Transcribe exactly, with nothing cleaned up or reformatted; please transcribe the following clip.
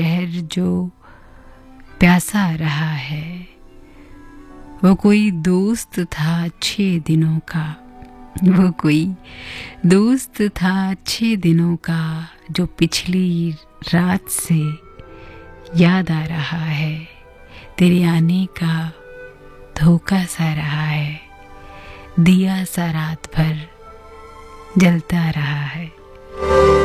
शहर जो प्यासा रहा है, वो कोई दोस्त था छः दिनों का, वो कोई दोस्त था छः दिनों का, जो पिछली रात से याद आ रहा है। तेरे आने का धोखा सा रहा है, दिया सा रात भर जलता रहा है।